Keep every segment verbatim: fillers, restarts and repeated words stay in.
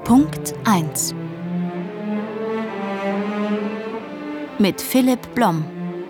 Punkt eins mit Philipp Blom.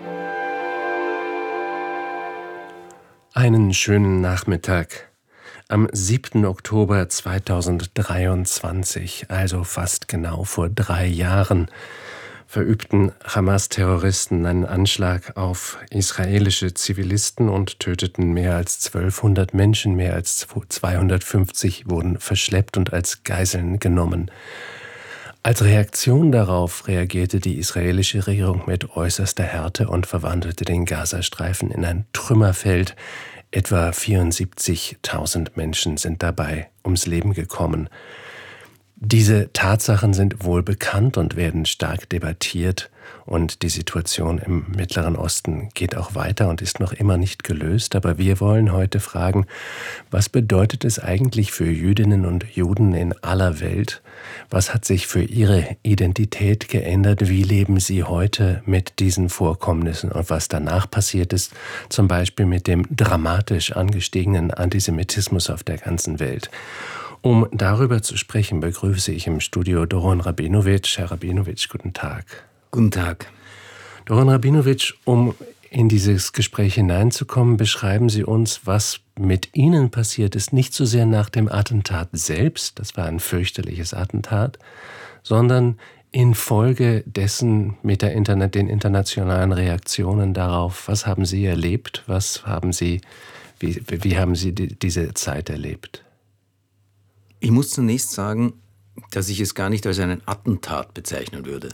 Einen schönen Nachmittag. Am siebten Oktober zweitausenddreiundzwanzig, also fast genau vor drei Jahren, verübten Hamas-Terroristen einen Anschlag auf israelische Zivilisten und töteten mehr als zwölfhundert Menschen, mehr als zweihundertfünfzig wurden verschleppt und als Geiseln genommen. Als Reaktion darauf reagierte die israelische Regierung mit äußerster Härte und verwandelte den Gazastreifen in ein Trümmerfeld. Etwa vierundsiebzigtausend Menschen sind dabei ums Leben gekommen. Diese Tatsachen sind wohl bekannt und werden stark debattiert, und die Situation im Mittleren Osten geht auch weiter und ist noch immer nicht gelöst. Aber wir wollen heute fragen, was bedeutet es eigentlich für Jüdinnen und Juden in aller Welt? Was hat sich für ihre Identität geändert? Wie leben sie heute mit diesen Vorkommnissen? Und was danach passiert ist, zum Beispiel mit dem dramatisch angestiegenen Antisemitismus auf der ganzen Welt? Um darüber zu sprechen, begrüße ich im Studio Doron Rabinowitsch. Herr Rabinowitsch, guten Tag. Guten Tag. Doron Rabinowitsch, um in dieses Gespräch hineinzukommen, beschreiben Sie uns, was mit Ihnen passiert ist, nicht so sehr nach dem Attentat selbst, das war ein fürchterliches Attentat, sondern infolge dessen mit der Internet, den internationalen Reaktionen darauf. Was haben Sie erlebt? Was haben Sie, wie, wie haben Sie die, diese Zeit erlebt? Ich muss zunächst sagen, dass ich es gar nicht als einen Attentat bezeichnen würde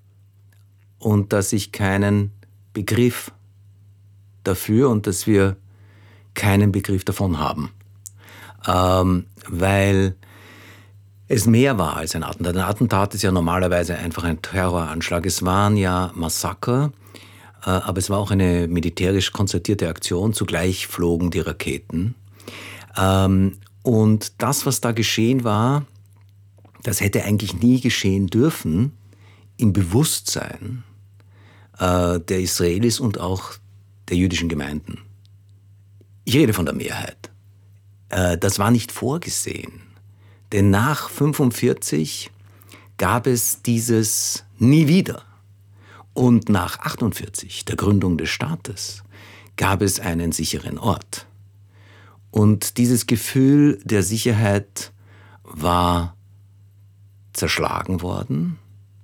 und dass ich keinen Begriff dafür und dass wir keinen Begriff davon haben, ähm, weil es mehr war als ein Attentat. Ein Attentat ist ja normalerweise einfach ein Terroranschlag. Es waren ja Massaker, äh, aber es war auch eine militärisch konzertierte Aktion. Zugleich flogen die Raketen. Ähm, Und das, was da geschehen war, das hätte eigentlich nie geschehen dürfen im Bewusstsein äh, der Israelis und auch der jüdischen Gemeinden. Ich rede von der Mehrheit. Äh, das war nicht vorgesehen. Denn nach fünfundvierzig gab es dieses nie wieder. Und nach achtundvierzig, der Gründung des Staates, gab es einen sicheren Ort. Und dieses Gefühl der Sicherheit war zerschlagen worden.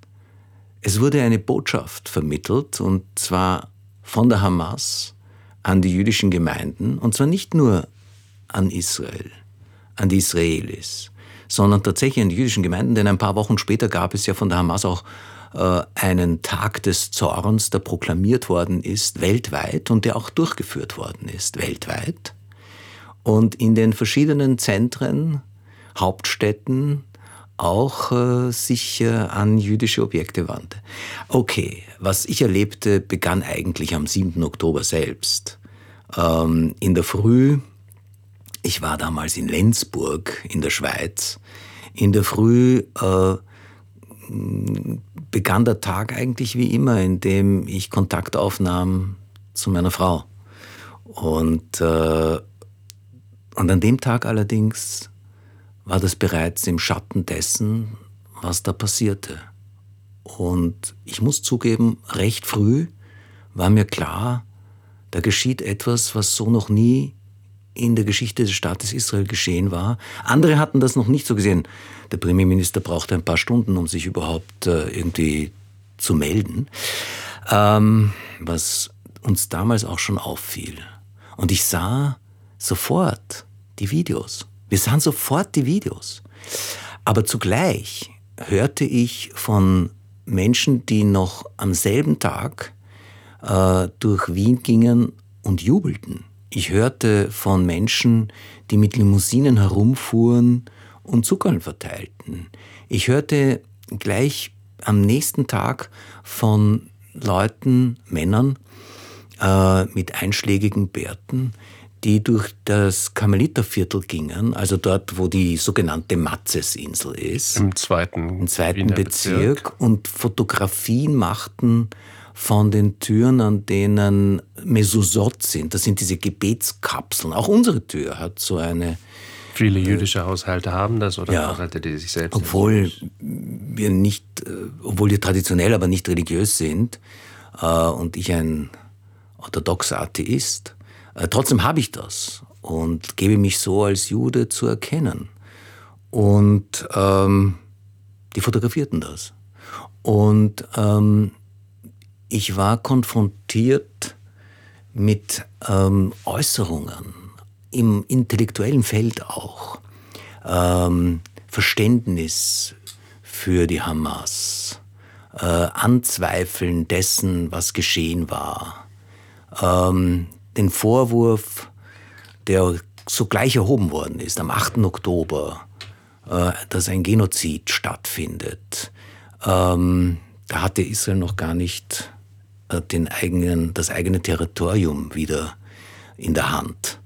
Es wurde eine Botschaft vermittelt, und zwar von der Hamas an die jüdischen Gemeinden, und zwar nicht nur an Israel, an die Israelis, sondern tatsächlich an die jüdischen Gemeinden, denn ein paar Wochen später gab es ja von der Hamas auch äh, einen Tag des Zorns, der proklamiert worden ist weltweit und der auch durchgeführt worden ist weltweit. Und in den verschiedenen Zentren, Hauptstädten auch äh, sich äh, an jüdische Objekte wandte. Okay, was ich erlebte, begann eigentlich am siebten Oktober selbst. Ähm, in der Früh, ich war damals in Lenzburg in der Schweiz, in der Früh äh, begann der Tag eigentlich wie immer, indem ich Kontakt aufnahm zu meiner Frau. Und äh, Und an dem Tag allerdings war das bereits im Schatten dessen, was da passierte. Und ich muss zugeben, recht früh war mir klar, da geschieht etwas, was so noch nie in der Geschichte des Staates Israel geschehen war. Andere hatten das noch nicht so gesehen. Der Premierminister brauchte ein paar Stunden, um sich überhaupt äh, irgendwie zu melden, ähm, was uns damals auch schon auffiel. Und ich sah sofort die Videos. Wir sahen sofort die Videos. Aber zugleich hörte ich von Menschen, die noch am selben Tag äh, durch Wien gingen und jubelten. Ich hörte von Menschen, die mit Limousinen herumfuhren und Zuckerl verteilten. Ich hörte gleich am nächsten Tag von Leuten, Männern äh, mit einschlägigen Bärten, die durch das Karmeliterviertel gingen, also dort, wo die sogenannte Matzesinsel ist. Im zweiten, Im zweiten Bezirk. Bezirk. Und Fotografien machten von den Türen, an denen Mezuzot sind. Das sind diese Gebetskapseln. Auch unsere Tür hat so eine Viele jüdische Haushalte haben das oder ja, Haushalte, die sich selbst... Obwohl wir nicht, obwohl wir traditionell, aber nicht religiös sind äh, und ich ein orthodoxer Atheist, äh, trotzdem habe ich das und gebe mich so als Jude zu erkennen. Und ähm, die fotografierten das. Und ähm, ich war konfrontiert mit ähm, Äußerungen, im intellektuellen Feld auch, ähm, Verständnis für die Hamas, äh, Anzweifeln dessen, was geschehen war, ähm, den Vorwurf, der sogleich erhoben worden ist, am achten Oktober, äh, dass ein Genozid stattfindet. Ähm, da hatte Israel noch gar nicht äh, den eigenen, das eigene Territorium wieder in der Hand.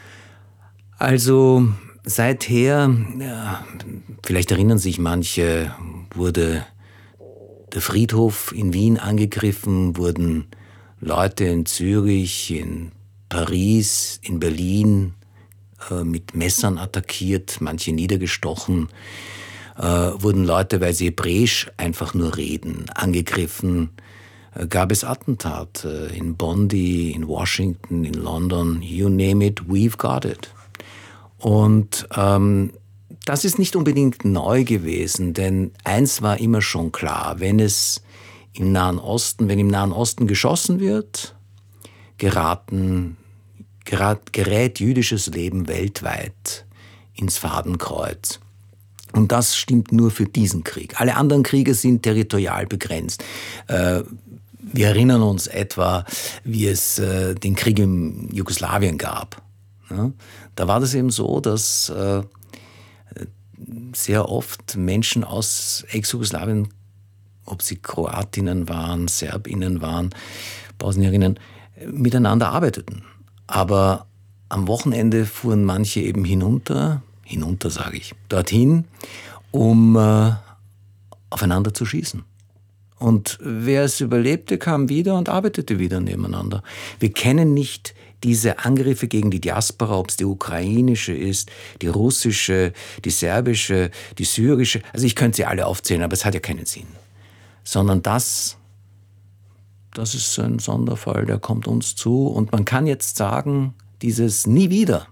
Also seither, ja, vielleicht erinnern sich manche, wurde der Friedhof in Wien angegriffen, wurden Leute in Zürich, in Paris, in Berlin äh, mit Messern attackiert, manche niedergestochen, äh, wurden Leute, weil sie Hebräisch einfach nur reden, angegriffen. Äh, gab es Attentate in Bondi, in Washington, in London, you name it, we've got it. Und ähm, das ist nicht unbedingt neu gewesen, denn eins war immer schon klar, wenn es im Nahen Osten, wenn im Nahen Osten geschossen wird, geraten, gerat, gerät jüdisches Leben weltweit ins Fadenkreuz. Und das stimmt nur für diesen Krieg. Alle anderen Kriege sind territorial begrenzt. Äh, wir erinnern uns etwa, wie es äh, den Krieg in Jugoslawien gab. Ja? Da war das eben so, dass äh, sehr oft Menschen aus Ex-Jugoslawien, ob sie Kroatinnen waren, Serbinnen waren, Bosnierinnen, miteinander arbeiteten. Aber am Wochenende fuhren manche eben hinunter, hinunter sage ich, dorthin, um äh, aufeinander zu schießen. Und wer es überlebte, kam wieder und arbeitete wieder nebeneinander. Wir kennen nicht diese Angriffe gegen die Diaspora, ob es die ukrainische ist, die russische, die serbische, die syrische. Also ich könnte sie alle aufzählen, aber es hat ja keinen Sinn. Sondern das, das ist ein Sonderfall, der kommt uns zu. Und man kann jetzt sagen, dieses nie wieder,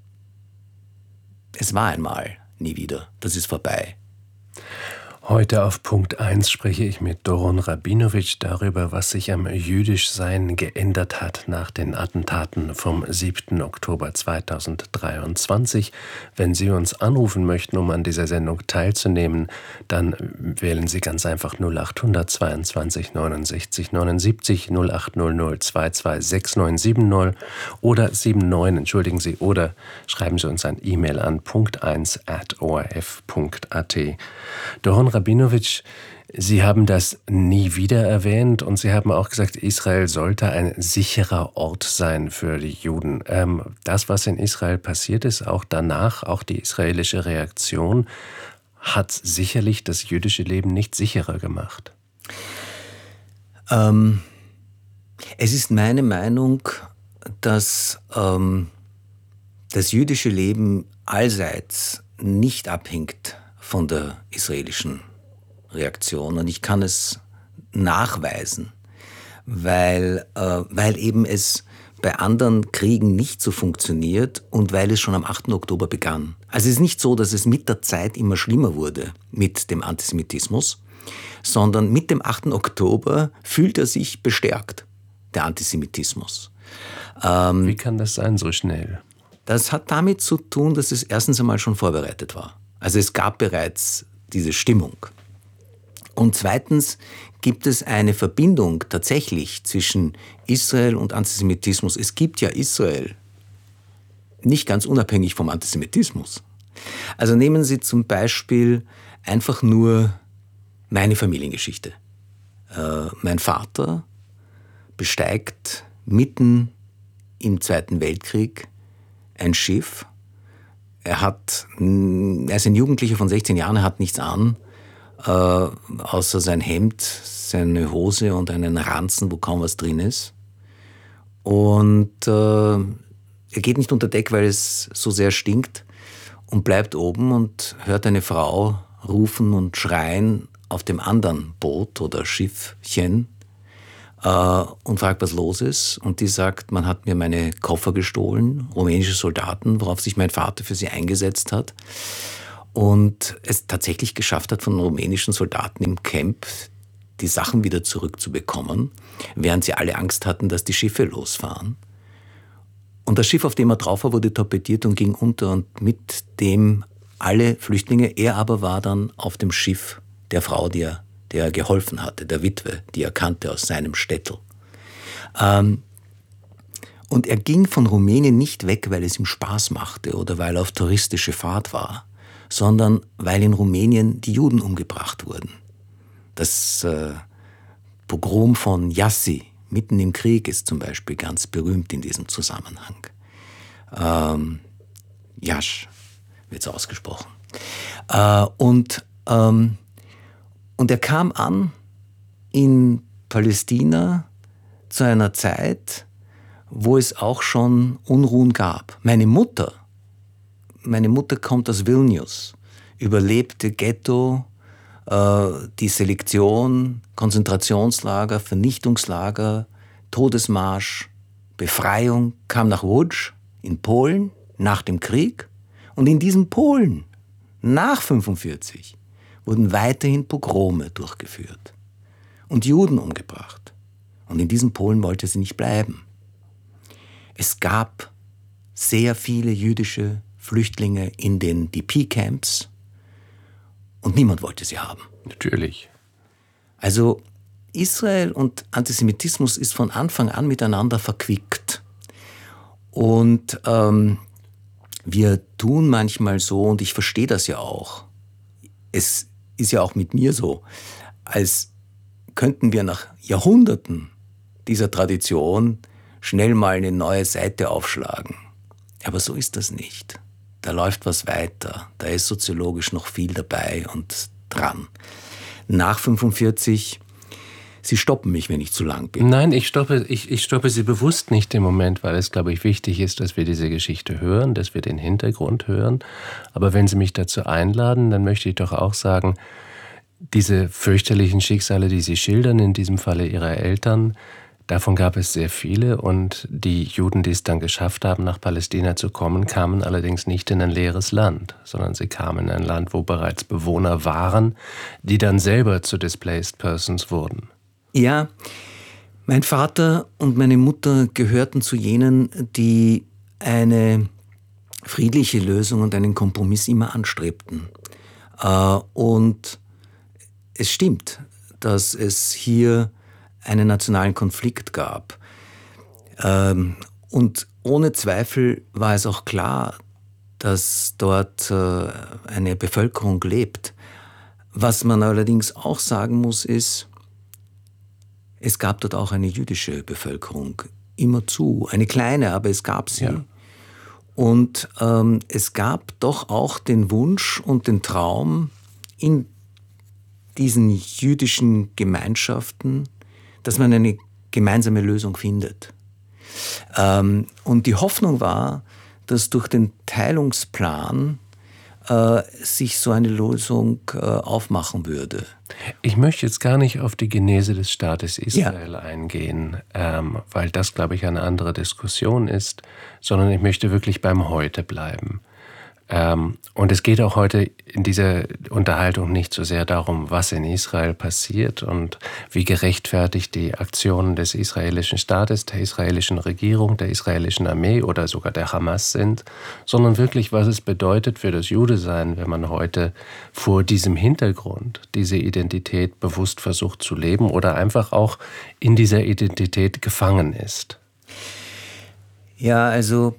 es war einmal nie wieder, das ist vorbei. Heute auf Punkt eins spreche ich mit Doron Rabinowitsch darüber, was sich am Jüdischsein geändert hat nach den Attentaten vom siebten Oktober zweitausenddreiundzwanzig. Wenn Sie uns anrufen möchten, um an dieser Sendung teilzunehmen, dann wählen Sie ganz einfach null acht hundert zweiundzwanzig neunundsechzig neunundsiebzig, null acht hundert zweiundzwanzig sechs neun sieben null oder sieben neun, entschuldigen Sie, oder schreiben Sie uns ein E-Mail an punkt eins at o r f punkt a t. Doron Rabinowitsch, Sie haben das nie wieder erwähnt und Sie haben auch gesagt, Israel sollte ein sicherer Ort sein für die Juden. Ähm, das, was in Israel passiert ist, auch danach, auch die israelische Reaktion, hat sicherlich das jüdische Leben nicht sicherer gemacht. Ähm, es ist meine Meinung, dass ähm, das jüdische Leben allseits nicht abhängt von der israelischen Reaktion. Und ich kann es nachweisen, weil, äh, weil eben es bei anderen Kriegen nicht so funktioniert und weil es schon am achten Oktober begann. Also es ist nicht so, dass es mit der Zeit immer schlimmer wurde mit dem Antisemitismus, sondern mit dem achten Oktober fühlt er sich bestärkt, der Antisemitismus. Ähm, Wie kann das sein so schnell? Das hat damit zu tun, dass es erstens einmal schon vorbereitet war. Also es gab bereits diese Stimmung. Und zweitens gibt es eine Verbindung tatsächlich zwischen Israel und Antisemitismus. Es gibt ja Israel nicht ganz unabhängig vom Antisemitismus. Also nehmen Sie zum Beispiel einfach nur meine Familiengeschichte. Äh, mein Vater besteigt mitten im Zweiten Weltkrieg ein Schiff. Er hat, er ist ein Jugendlicher von sechzehn Jahren, er hat nichts an, äh, außer sein Hemd, seine Hose und einen Ranzen, wo kaum was drin ist. Und äh, er geht nicht unter Deck, weil es so sehr stinkt. und bleibt oben und hört eine Frau rufen und schreien auf dem anderen Boot oder Schiffchen äh, und fragt, was los ist. Und die sagt, man hat mir meine Koffer gestohlen, rumänische Soldaten, worauf sich mein Vater für sie eingesetzt hat. Und es tatsächlich geschafft hat, von rumänischen Soldaten im Camp die Sachen wieder zurückzubekommen, während sie alle Angst hatten, dass die Schiffe losfahren. Und das Schiff, auf dem er drauf war, wurde torpediert und ging unter und mit dem alle Flüchtlinge. Er aber war dann auf dem Schiff der Frau, die er, der er geholfen hatte, der Witwe, die er kannte aus seinem Städtel. Ähm, und er ging von Rumänien nicht weg, weil es ihm Spaß machte oder weil er auf touristische Fahrt war, sondern weil in Rumänien die Juden umgebracht wurden. Das äh, Pogrom von Jassy mitten im Krieg ist zum Beispiel ganz berühmt in diesem Zusammenhang. Ähm, Jasch wird es ausgesprochen. Äh, und, ähm, und er kam an in Palästina zu einer Zeit, wo es auch schon Unruhen gab. Meine Mutter, meine Mutter kommt aus Vilnius, überlebte Ghetto, äh, die Selektion, Konzentrationslager, Vernichtungslager, Todesmarsch, Befreiung, kam nach Łódź in Polen nach dem Krieg. Und in diesem Polen, nach fünfundvierzig, wurden weiterhin Pogrome durchgeführt und Juden umgebracht. Und in diesem Polen wollte sie nicht bleiben. Es gab sehr viele jüdische Flüchtlinge in den D P-Camps und niemand wollte sie haben. Natürlich. Also Israel und Antisemitismus ist von Anfang an miteinander verquickt. Und ähm, wir tun manchmal so, und ich verstehe das ja auch, es ist ja auch mit mir so, als könnten wir nach Jahrhunderten dieser Tradition schnell mal eine neue Seite aufschlagen. Aber so ist das nicht. Da läuft was weiter, da ist soziologisch noch viel dabei und dran. Nach fünfundvierzig, Sie stoppen mich, wenn ich zu lang bin. Nein, ich stoppe, ich, ich stoppe Sie bewusst nicht im Moment, weil es, glaube ich, wichtig ist, dass wir diese Geschichte hören, dass wir den Hintergrund hören. Aber wenn Sie mich dazu einladen, dann möchte ich doch auch sagen, diese fürchterlichen Schicksale, die Sie schildern, in diesem Falle Ihrer Eltern, davon gab es sehr viele. Und die Juden, die es dann geschafft haben, nach Palästina zu kommen, kamen allerdings nicht in ein leeres Land, sondern sie kamen in ein Land, wo bereits Bewohner waren, die dann selber zu Displaced Persons wurden. Ja, mein Vater und meine Mutter gehörten zu jenen, die eine friedliche Lösung und einen Kompromiss immer anstrebten. Und es stimmt, dass es hier einen nationalen Konflikt gab. Und ohne Zweifel war es auch klar, dass dort eine Bevölkerung lebt. Was man allerdings auch sagen muss, ist, es gab dort auch eine jüdische Bevölkerung, immerzu, eine kleine, aber es gab sie. Ja. Und ähm, es gab doch auch den Wunsch und den Traum in diesen jüdischen Gemeinschaften, dass man eine gemeinsame Lösung findet. Ähm, und die Hoffnung war, dass durch den Teilungsplan äh, sich so eine Lösung äh, aufmachen würde. Ich möchte jetzt gar nicht auf die Genese des Staates Israel ja. eingehen, ähm, weil das, glaube ich, eine andere Diskussion ist, sondern ich möchte wirklich beim Heute bleiben. Ähm, und es geht auch heute in dieser Unterhaltung nicht so sehr darum, was in Israel passiert und wie gerechtfertigt die Aktionen des israelischen Staates, der israelischen Regierung, der israelischen Armee oder sogar der Hamas sind, sondern wirklich, was es bedeutet für das Judesein, wenn man heute vor diesem Hintergrund diese Identität bewusst versucht zu leben oder einfach auch in dieser Identität gefangen ist. Ja, also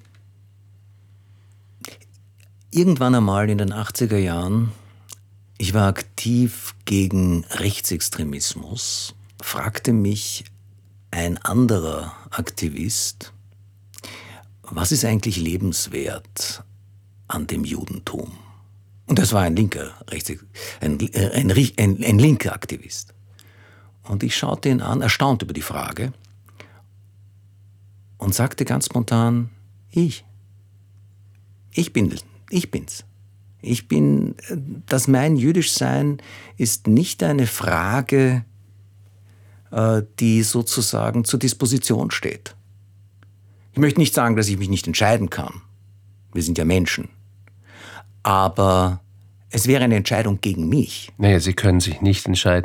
irgendwann einmal in den achtziger Jahren, ich war aktiv gegen Rechtsextremismus, fragte mich ein anderer Aktivist, was ist eigentlich lebenswert an dem Judentum? Und das war ein linker, Rechts, ein, ein, ein, ein linker Aktivist. Und ich schaute ihn an, erstaunt über die Frage, und sagte ganz spontan, ich. Ich bin Ich bin's. Ich bin, dass mein Jüdischsein ist nicht eine Frage, die sozusagen zur Disposition steht. Ich möchte nicht sagen, dass ich mich nicht entscheiden kann. Wir sind ja Menschen. Aber es wäre eine Entscheidung gegen mich. Naja, Sie können sich nicht entscheiden.